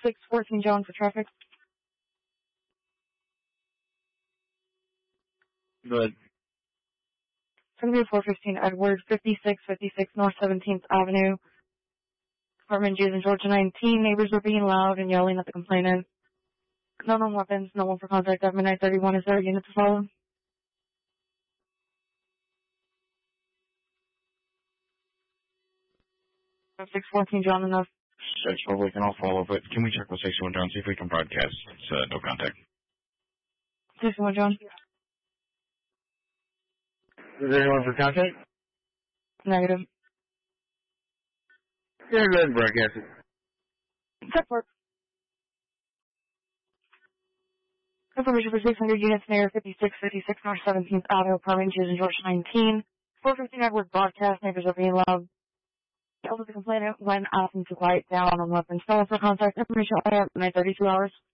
614 John for traffic. Good. It's going to be 415 Edward, 5656 North 17th Avenue. Apartment G's in Georgia 19. Neighbors were being loud and yelling at the complainant. No known weapons, no one for contact at midnight 31. Is there a unit to follow? 614 John enough. 6 we can all follow, but can we check with 61 John, see if we can broadcast no contact? 61 John. Is there anyone for contact? Negative. Yeah, go ahead and broadcast it. Support. Information for 600 units near 5656 North 17th Avenue, apartment G's in Georgia 19. 415 Edward broadcast, neighbors are being loud. Yelled at the complainant when asking to quiet down on weapons. No one for contact information at midnight 32 hours.